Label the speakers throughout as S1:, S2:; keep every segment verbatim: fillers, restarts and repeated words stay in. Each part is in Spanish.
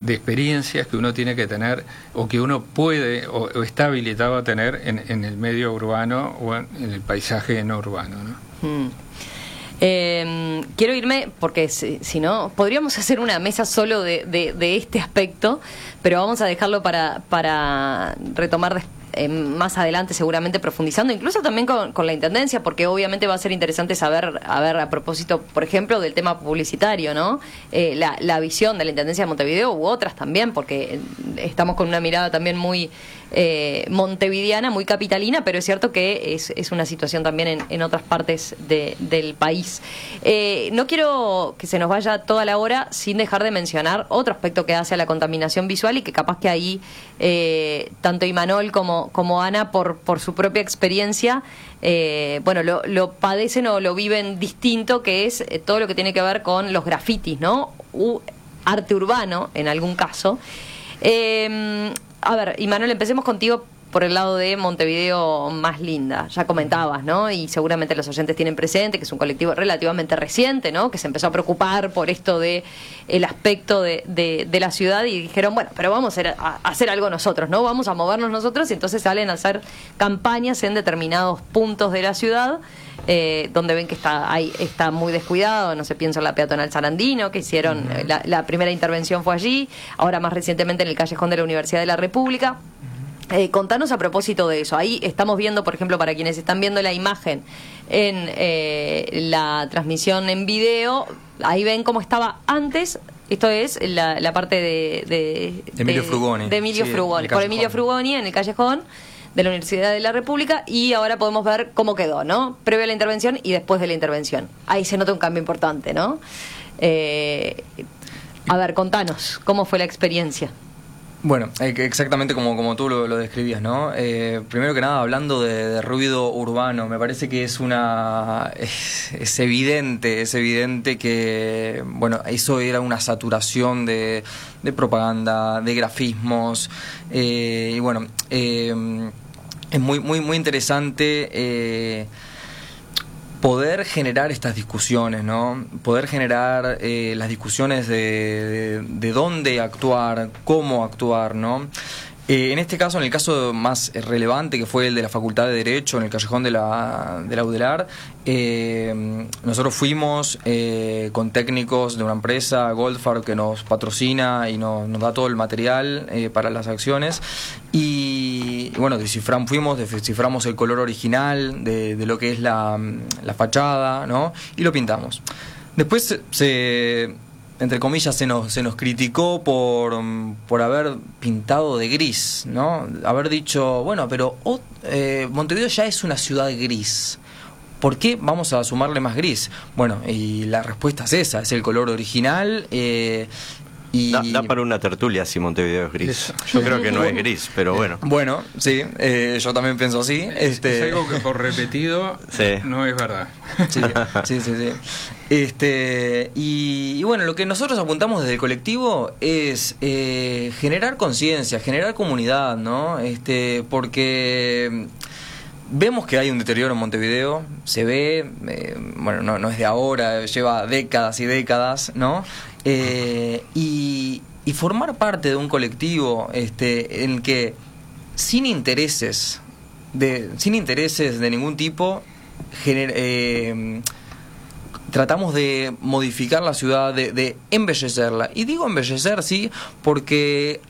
S1: de experiencias que uno tiene que tener o que uno puede o, o está habilitado a tener en, en el medio urbano o en, en el paisaje no urbano, ¿no?
S2: Mm. Eh, quiero irme porque si, si no podríamos hacer una mesa solo de, de, de este aspecto, pero vamos a dejarlo para, para retomar después. Eh, más adelante seguramente profundizando incluso también con, con la intendencia, porque obviamente va a ser interesante saber, a ver, a propósito por ejemplo del tema publicitario, ¿no? Eh, la, la visión de la intendencia de Montevideo u otras también, porque estamos con una mirada también muy eh, montevideana, muy capitalina, pero es cierto que es, es una situación también en, en otras partes de, del país. Eh, no quiero que se nos vaya toda la hora sin dejar de mencionar otro aspecto que hace a la contaminación visual y que capaz que ahí eh, tanto Imanol como como Ana por por su propia experiencia eh, bueno lo, lo padecen o lo viven distinto, que es eh, todo lo que tiene que ver con los grafitis, ¿no? U, arte urbano en algún caso. Eh, a ver, Imanol, empecemos contigo por el lado de Montevideo Más Linda. Ya comentabas, ¿no? Y seguramente los oyentes tienen presente que es un colectivo relativamente reciente, ¿no? Que se empezó a preocupar por esto de el aspecto de, de, de la ciudad y dijeron, bueno, pero vamos a hacer, a hacer algo nosotros, ¿no? Vamos a movernos nosotros, y entonces salen a hacer campañas en determinados puntos de la ciudad, eh, donde ven que está ahí está muy descuidado. No se piensa en la peatonal Sarandino, que hicieron, uh-huh. la, la primera intervención fue allí, ahora más recientemente en el callejón de la Universidad de la República. Eh, contanos a propósito de eso. Ahí estamos viendo, por ejemplo, para quienes están viendo la imagen en eh, la transmisión en video, ahí ven cómo estaba antes. Esto es la, la parte de, de,
S3: de Emilio Frugoni.
S2: De Emilio
S3: sí,
S2: Frugoni, por Emilio Frugoni en el callejón de la Universidad de la República, y ahora podemos ver cómo quedó, ¿no? Previo a la intervención y después de la intervención. Ahí se nota un cambio importante, ¿no? Eh, a ver, contanos, ¿cómo fue la experiencia?
S3: Bueno, exactamente como, como tú lo, lo describías, ¿no? Eh, primero que nada, hablando de, de ruido urbano, me parece que es una... Es, es evidente, es evidente que, bueno, eso era una saturación de, de propaganda, de grafismos, eh, y bueno, eh, es muy, muy, muy interesante... Eh, poder generar estas discusiones, ¿no? Poder generar eh, las discusiones de, de, de dónde actuar, cómo actuar, ¿no? Eh, en este caso, en el caso más relevante, que fue el de la Facultad de Derecho, en el callejón de la, de la UDELAR, eh, nosotros fuimos eh, con técnicos de una empresa, Goldfarb, que nos patrocina y nos, nos da todo el material eh, para las acciones, y bueno, desciframos, fuimos, desciframos el color original de, de lo que es la, la fachada, ¿no? Y lo pintamos. Después se... se entre comillas, se nos, se nos criticó por, por haber pintado de gris, ¿no? Haber dicho, bueno, pero oh, eh, Montevideo ya es una ciudad gris. ¿Por qué vamos a sumarle más gris? Bueno, y la respuesta es esa, es el color original. Eh, y
S4: da, da para una tertulia si Montevideo es gris. Eso. Yo creo que no es gris, pero bueno.
S3: Bueno, sí, eh, yo también pienso así.
S1: Es,
S3: este...
S1: es algo que por repetido sí. no es verdad.
S3: Sí, sí, sí, sí. Este, y, y bueno, lo que nosotros apuntamos desde el colectivo es eh, generar conciencia, generar comunidad, ¿no? Este, porque vemos que hay un deterioro en Montevideo, se ve, eh, bueno, no, no es de ahora, lleva décadas y décadas, ¿no? Eh, y, y formar parte de un colectivo este, en el que sin intereses, de, sin intereses de ningún tipo, gener, eh, tratamos de modificar la ciudad, de, de embellecerla. Y digo embellecer, sí, porque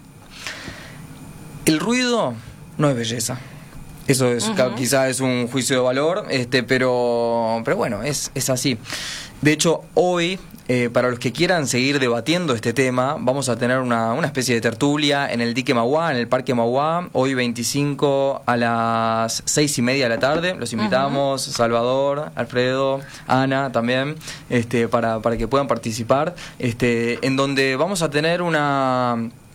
S3: el ruido no es belleza. Eso es, uh-huh. quizá es un juicio de valor, este, pero, pero bueno, es, es así. De hecho, hoy, eh, para los que quieran seguir debatiendo este tema, vamos a tener una, una especie de tertulia en el Dique Mauá, en el Parque Mauá, hoy veinticinco a las seis y media de la tarde. Los invitamos, uh-huh. Salvador, Alfredo, Ana también, este, para, para que puedan participar, este, en donde vamos a tener una,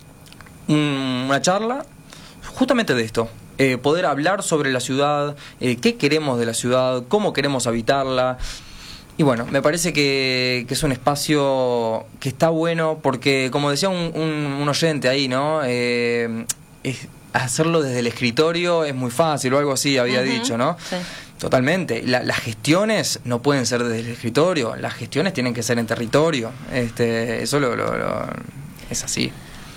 S3: un, una charla justamente de esto. Eh, poder hablar sobre la ciudad, eh, qué queremos de la ciudad, cómo queremos habitarla. Y bueno, me parece que, que es un espacio que está bueno porque, como decía un, un, un oyente ahí, ¿no? Eh, es, hacerlo desde el escritorio es muy fácil o algo así había uh-huh. dicho, ¿no? Sí. Totalmente. La, las gestiones no pueden ser desde el escritorio, las gestiones tienen que ser en territorio. Este, eso lo, lo, lo, es así.